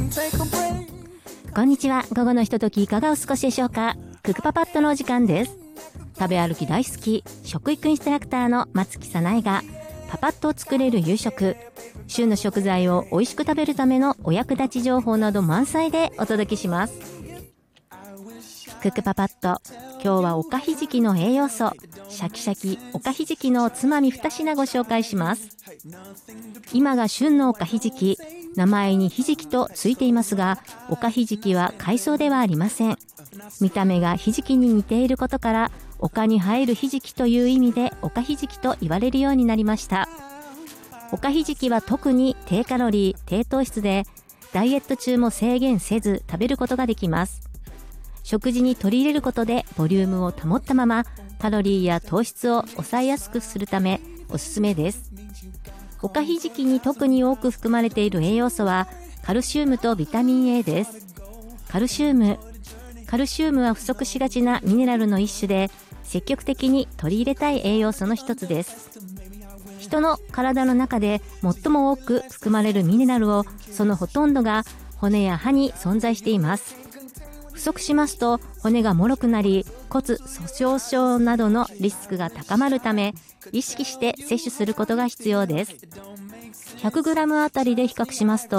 こんにちは。午後のひとときいかがお過ごしでしょうか。クックパパッドのお時間です。食べ歩き大好き食育インストラクターの松木さないがパパッと作れる夕食、旬の食材を美味しく食べるためのお役立ち情報など満載でお届けします。クックパパッド、今日はおかひじきの栄養素、シャキシャキおかひじきのつまみ2品ご紹介します。今が旬のおかひじき、名前にひじきとついていますが、おかひじきは海藻ではありません。見た目がひじきに似ていることから、丘に生えるひじきという意味でおかひじきと言われるようになりました。おかひじきは特に低カロリー低糖質で、ダイエット中も制限せず食べることができます。食事に取り入れることでボリュームを保ったままカロリーや糖質を抑えやすくするためおすすめです。おかひじきに特に多く含まれている栄養素はカルシウムとビタミン A です。カルシウムは不足しがちなミネラルの一種で、積極的に取り入れたい栄養素の一つです。人の体の中で最も多く含まれるミネラルを、そのほとんどが骨や歯に存在しています。不足しますと骨が脆くなり、骨粗しょう症などのリスクが高まるため、意識して摂取することが必要です。100g あたりで比較しますと、